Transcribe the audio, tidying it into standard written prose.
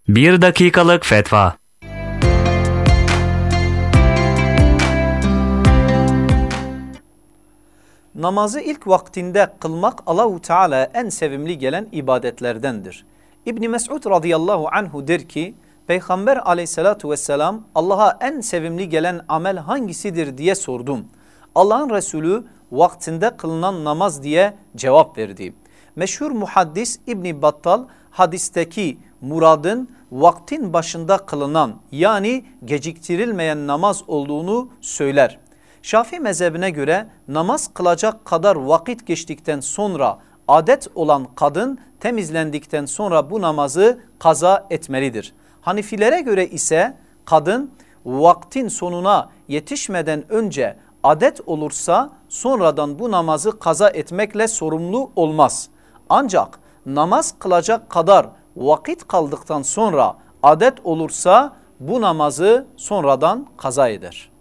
Bir dakikalık fetva. Namazı ilk vaktinde kılmak Allah-u Teala en sevimli gelen ibadetlerdendir. İbn Mes'ud radıyallahu anhu der ki, Peygamber aleyhissalatu vesselam Allah'a en sevimli gelen amel hangisidir diye sordum. Allah'ın Resulü vaktinde kılınan namaz diye cevap verdi. Meşhur muhaddis İbn Battal hadisteki muradın vaktin başında kılınan yani geciktirilmeyen namaz olduğunu söyler. Şafii mezhebine göre namaz kılacak kadar vakit geçtikten sonra adet olan kadın temizlendikten sonra bu namazı kaza etmelidir. Hanifilere göre ise kadın vaktin sonuna yetişmeden önce adet olursa sonradan bu namazı kaza etmekle sorumlu olmaz. Ancak namaz kılacak kadar vakit kaldıktan sonra adet olursa bu namazı sonradan kaza eder.